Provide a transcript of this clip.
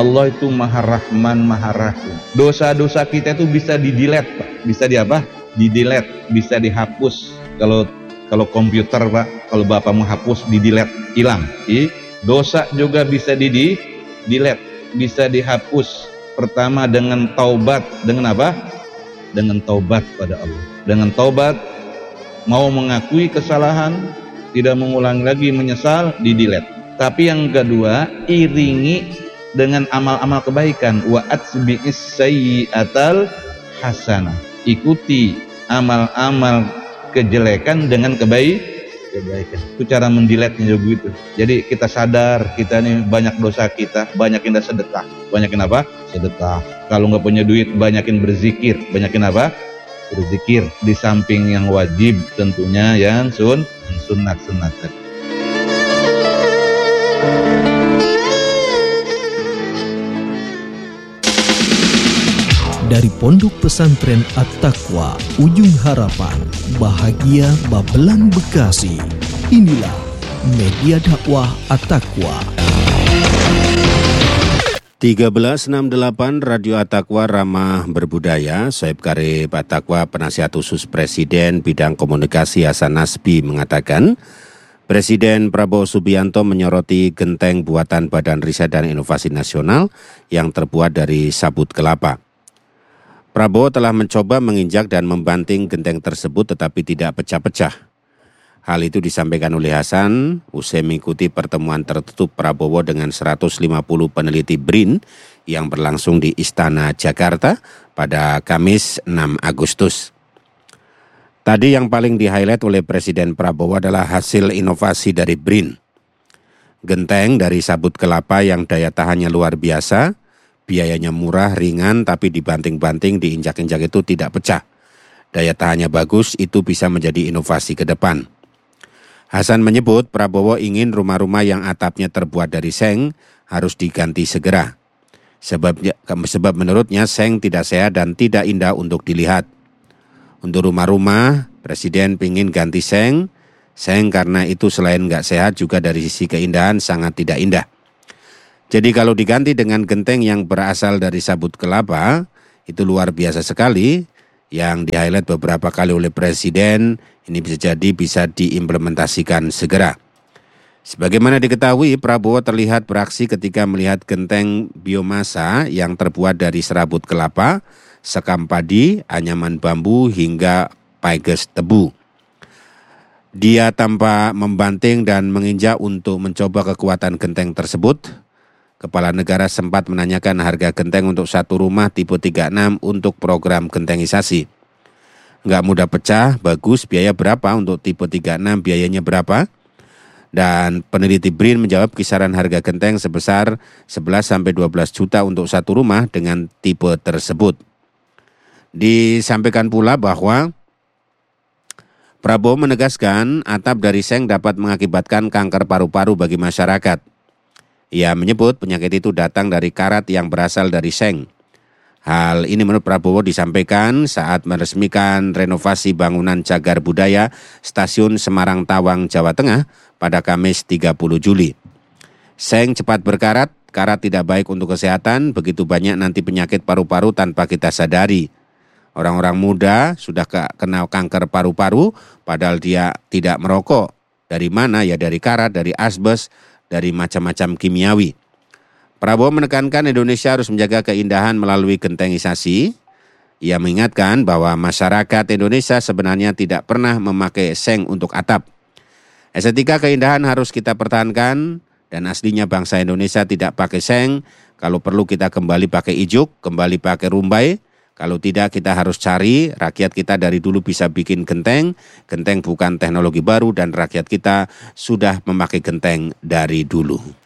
Allah itu Maha Rahman, Maha Rahim. Dosa-dosa kita itu bisa di-delete, Pak. Bisa di apa? Di-delete, bisa dihapus. Kalau komputer, Pak, kalau Bapak mau hapus, di-delete, hilang. Dosa juga bisa di-delete, bisa dihapus. Pertama dengan taubat, dengan apa? Dengan taubat pada Allah. Dengan taubat, mau mengakui kesalahan, tidak mengulangi lagi, menyesal, di-delete. Tapi yang kedua, iringi dengan amal-amal kebaikan. Wa atbi'is sayyi'atal hasanah. Ikuti amal-amal kejelekan dengan kebaikan. Itu cara mendiletnya juga gitu. Jadi kita sadar kita ini banyak dosa kita, banyakin sedekah. Banyakin apa? Sedekah. Kalau nggak punya duit, banyakin berzikir. Banyakin apa? Berzikir. Di samping yang wajib tentunya yang sunat-sunat tadi. Dari Pondok Pesantren At-Taqwa, Ujung Harapan, Bahagia Babelan Bekasi. Inilah media dakwah At-Taqwa. 1368 Radio At-Taqwa Ramah Berbudaya. Soeb Karib At-Taqwa, Penasihat Khusus Presiden Bidang Komunikasi Hasan Nasbi mengatakan, Presiden Prabowo Subianto menyoroti genteng buatan Badan Riset dan Inovasi Nasional yang terbuat dari sabut kelapa. Prabowo telah mencoba menginjak dan membanting genteng tersebut tetapi tidak pecah-pecah. Hal itu disampaikan oleh Hasan usai mengikuti pertemuan tertutup Prabowo dengan 150 peneliti BRIN yang berlangsung di Istana Jakarta pada Kamis 6 Agustus. Tadi yang paling di-highlight oleh Presiden Prabowo adalah hasil inovasi dari BRIN. Genteng dari sabut kelapa yang daya tahannya luar biasa, biayanya murah, ringan, tapi dibanting-banting, diinjak-injak itu tidak pecah. Daya tahannya bagus, itu bisa menjadi inovasi ke depan. Hasan menyebut Prabowo ingin rumah-rumah yang atapnya terbuat dari seng harus diganti segera. Sebab menurutnya seng tidak sehat dan tidak indah untuk dilihat. Untuk rumah-rumah, Presiden ingin ganti seng karena itu selain nggak sehat juga dari sisi keindahan sangat tidak indah. Jadi kalau diganti dengan genteng yang berasal dari sabut kelapa, itu luar biasa sekali. Yang di-highlight beberapa kali oleh Presiden, ini bisa diimplementasikan segera. Sebagaimana diketahui, Prabowo terlihat beraksi ketika melihat genteng biomasa yang terbuat dari serabut kelapa, sekam padi, anyaman bambu, hingga paiges tebu. Dia tanpa membanting dan menginjak untuk mencoba kekuatan genteng tersebut. Kepala negara sempat menanyakan harga genteng untuk satu rumah tipe 36 untuk program gentengisasi. Nggak mudah pecah, bagus, biaya berapa untuk tipe 36, biayanya berapa? Dan peneliti BRIN menjawab kisaran harga genteng sebesar 11-12 juta untuk satu rumah dengan tipe tersebut. Disampaikan pula bahwa Prabowo menegaskan atap dari seng dapat mengakibatkan kanker paru-paru bagi masyarakat. Ia menyebut penyakit itu datang dari karat yang berasal dari seng. Hal ini menurut Prabowo disampaikan saat meresmikan renovasi bangunan cagar budaya Stasiun Semarang Tawang, Jawa Tengah pada Kamis 30 Juli. Seng cepat berkarat, karat tidak baik untuk kesehatan, begitu banyak nanti penyakit paru-paru tanpa kita sadari. Orang-orang muda sudah kena kanker paru-paru padahal dia tidak merokok. Dari mana? Ya dari karat, dari asbes, dari macam-macam kimiawi. Prabowo menekankan Indonesia harus menjaga keindahan melalui gentengisasi. Ia mengingatkan bahwa masyarakat Indonesia sebenarnya tidak pernah memakai seng untuk atap. Estetika keindahan harus kita pertahankan dan aslinya bangsa Indonesia tidak pakai seng. Kalau perlu kita kembali pakai ijuk, kembali pakai rumbai. Kalau tidak kita harus cari, rakyat kita dari dulu bisa bikin genteng. Genteng bukan teknologi baru dan rakyat kita sudah memakai genteng dari dulu.